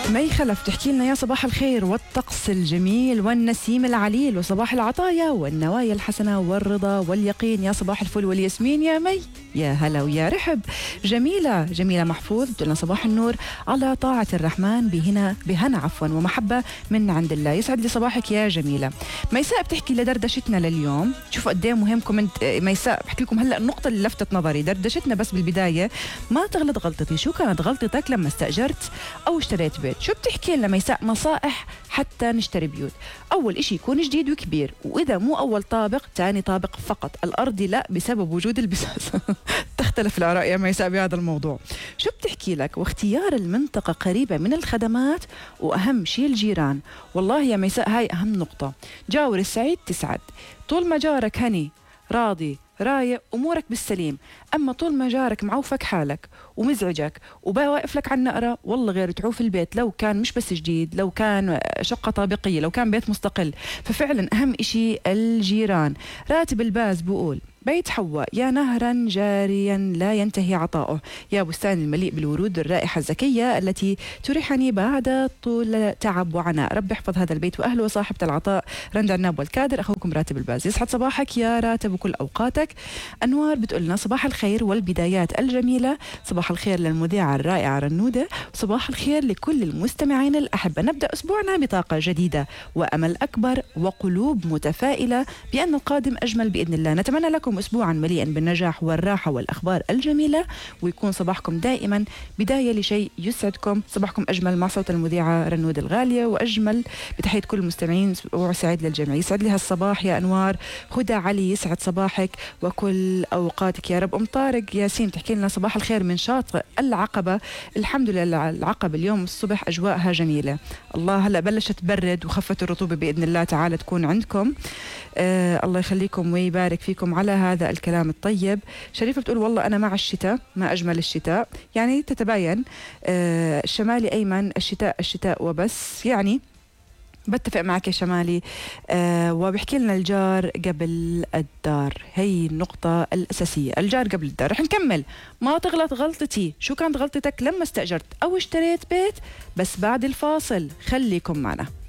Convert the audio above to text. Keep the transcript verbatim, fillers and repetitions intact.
مي خلف تحكي لنا يا صباح الخير والطقس الجميل والنسيم العليل وصباح العطايا والنوايا الحسنة والرضا واليقين. يا صباح الفل والياسمين يا مي، يا هلا ويا رحب. جميلة جميلة محفوظ بتقول لنا صباح النور على طاعة الرحمن بهنا بهنا عفوا ومحبة من عند الله. يسعد لي صباحك يا جميلة. ميساء بتحكي لدردشتنا لليوم. شوفوا قد ايه مهم كومنت ميساء. بحكي لكم هلا النقطة اللي لفتت نظري، دردشتنا بس بالبداية ما تغلط غلطتي. شو كانت غلطتك لما استأجرت أو اشتريت بيت؟ شو بتحكي لنا ميساء؟ نصائح حتى نشتري بيوت. أول إشي يكون جديد وكبير، وإذا مو أول طابق تاني طابق فقط. الأرضي لا بسبب وجود البساس. تختلف الآراء يا ميساء بهذا الموضوع. شو بتحكي لك؟ واختيار المنطقة قريبة من الخدمات، وأهم شيء الجيران. والله يا ميساء هاي أهم نقطة. جاور السعيد تسعد. طول ما جارك هني راضي رايق أمورك بالسليم. أما طول ما جارك معوفك حالك ومزعجك وواقف لك على النقرة، والله غير تعوف البيت. لو كان مش بس جديد، لو كان شقة طابقية، لو كان بيت مستقل. ففعلا أهم إشي الجيران. راتب الباز بقول بيت حواء يا نهرا جاريا لا ينتهي عطاؤه، يا بستان المليء بالورود الرائحة الزكية التي تريحني بعد طول تعب وعناء. رب يحفظ هذا البيت وأهله وصاحبة العطاء رند عناب والكادر. أخوكم راتب الباز. يسعد صباحك يا راتب وكل أوقاتك. أنوار بتقولنا صباح الخير والبدايات الجميلة. صباح الخير للمذيعة الرائعة رنودة. صباح الخير لكل المستمعين الأحبة. نبدأ أسبوعنا بطاقة جديدة وأمل أكبر وقلوب متفائلة بأن القادم أجمل بإذن الله. نتمنى لكم أسبوعا مليئا بالنجاح والراحة والأخبار الجميلة، ويكون صباحكم دائما بداية لشيء يسعدكم. صباحكم أجمل مع صوت المذيعة رنود الغالية، وأجمل بتحية كل المستمعين. أسبوع سعيد للجميع. يسعد لي هالصباح يا أنوار. هدى علي يسعد صباحك وكل أوقاتك يا رب. أم طارق ياسين تحكي لنا صباح الخير من شاطئ العقبة. الحمد لله العقبة اليوم الصبح أجواءها جميلة. الله هلأ بلشت برد وخفت الرطوبة بإذن الله تعالى تكون عندكم. آه الله يخليكم ويبارك فيكم على هذا الكلام الطيب. شريفة بتقول والله أنا مع الشتاء، ما أجمل الشتاء. يعني تتباين. آه الشمالي أيمن الشتاء الشتاء وبس. يعني بتفق معك يا شمالي. آه وبحكي لنا الجار قبل الدار. هي النقطة الأساسية، الجار قبل الدار. رح نكمل. ما تغلط غلطتي. شو كانت غلطتك لما استأجرت أو اشتريت بيت؟ بس بعد الفاصل خليكم معنا.